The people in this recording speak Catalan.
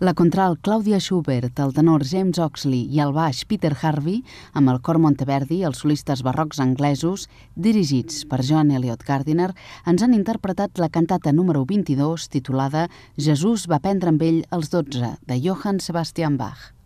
La contralt Claudia Schubert, el tenor James Oxley i el baix Peter Harvey, amb el cor Monteverdi, els solistes barrocs anglesos, dirigits per Joan Elliott Gardiner, ens han interpretat la cantata número 22, titulada Jesús va prendre amb ell els 12, de Johann Sebastian Bach.